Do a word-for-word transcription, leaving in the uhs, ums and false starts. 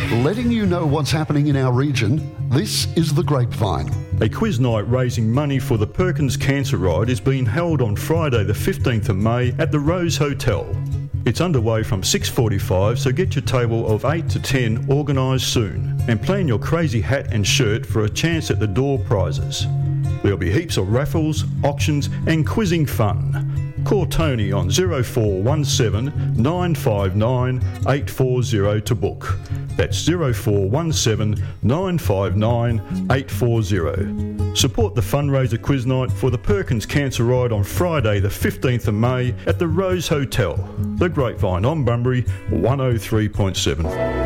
Letting you know what's happening in our region, this is The Grapevine. A quiz night raising money for the Perkins Cancer Ride is being held on Friday the fifteenth of May at the Rose Hotel. It's underway from six forty-five, so get your table of eight to ten organised soon and plan your crazy hat and shirt for a chance at the door prizes. There'll be heaps of raffles, auctions and quizzing fun. Call Tony on zero four one seven nine five nine eight four zero to book. That's zero four one seven nine five nine eight four zero. Support the fundraiser quiz night for the Perkins Cancer Ride on Friday the fifteenth of May at the Rose Hotel. The Grapevine on Bunbury one oh three point seven.